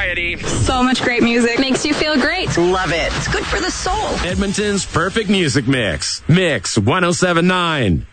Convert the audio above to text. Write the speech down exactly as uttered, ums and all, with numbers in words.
variety. So much great music. Makes you feel great. Love it. It's good for the soul. Edmonton's perfect music mix. Mix one oh seven point nine.